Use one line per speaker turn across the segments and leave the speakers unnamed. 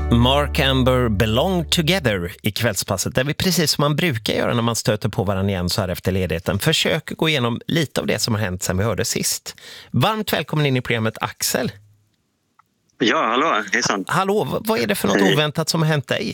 Mark Amber Belong Together i kvällspasset, där vi precis som man brukar göra när man stöter på varandra igen så här efter ledigheten försöker gå igenom lite av det som har hänt sedan vi hörde sist. Varmt välkommen in i programmet, Axel.
Ja, hallå, hejsan.
Hallå, vad är det för något oväntat som har hänt dig?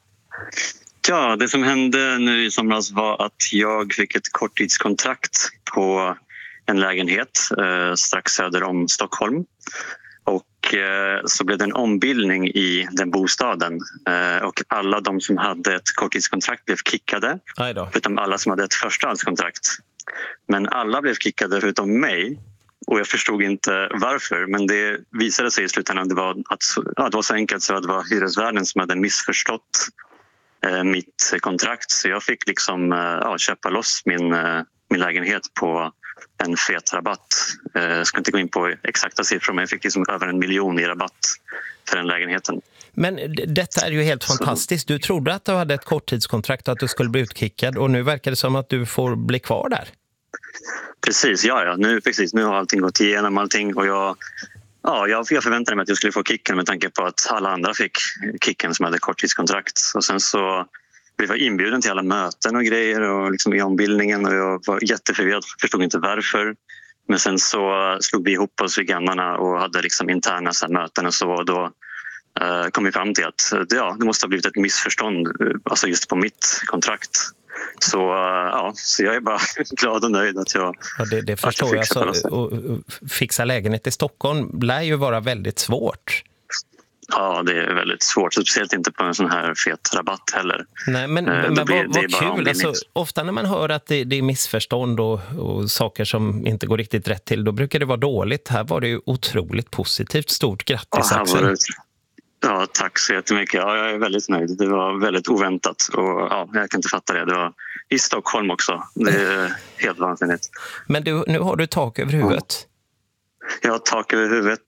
Ja, det som hände nu i somras var att jag fick ett korttidskontrakt på en lägenhet strax söder om Stockholm. Och så blev det en ombildning i den bostaden och alla de som hade ett korttidskontrakt blev kickade, förutom alla som hade ett förstahandskontrakt. Men alla blev kickade förutom mig och jag förstod inte varför, men det visade sig i slutändan att det var så enkelt så att det var hyresvärden som hade missförstått mitt kontrakt, så jag fick liksom köpa loss min lägenhet på en fet rabatt. Jag ska inte gå in på exakta siffror, men jag fick liksom över 1 miljon i rabatt för den lägenheten. Men
detta är ju helt fantastiskt. Du trodde att du hade ett korttidskontrakt och att du skulle bli utkickad, och nu verkar det som att du får bli kvar där.
Precis, ja. Nu har allting gått igenom allting och jag förväntade mig att jag skulle få kicken med tanke på att alla andra fick kicken som hade korttidskontrakt. Och sen så blev jag inbjuden till alla möten och grejer och liksom i ombildningen och jag var jätteförvirrad, förstod inte varför. Men sen så slog vi ihop oss i grannarna och hade liksom interna möten och så, och då kom vi fram till att det måste ha blivit ett missförstånd, alltså just på mitt kontrakt. Så jag är bara glad och nöjd att jag...
Ja, det förstår jag. Att fixa lägenhet i Stockholm lär ju vara väldigt svårt.
Ja, det är väldigt svårt. Speciellt inte på en sån här fet rabatt heller.
Nej, men vad kul. Alltså, ofta när man hör att det är missförstånd och saker som inte går riktigt rätt till, då brukar det vara dåligt. Här var det ju otroligt positivt. Stort grattis, Axel.
Ja, tack så jättemycket. Ja, jag är väldigt nöjd. Det var väldigt oväntat och jag kan inte fatta det. Det var i Stockholm också. Det är helt vansinnigt. Men
nu har du tak över huvudet.
Jag har tak över huvudet.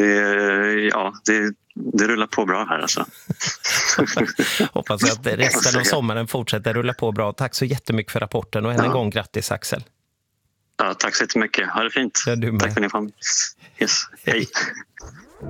Det rullar på bra här alltså.
Hoppas att resten av sommaren fortsätter rulla på bra. Tack så jättemycket för rapporten och än en gång grattis, Axel.
Ja, tack så jättemycket. Ha det fint.
Ja, du med.
Tack för att ni kom. Yes. Hej.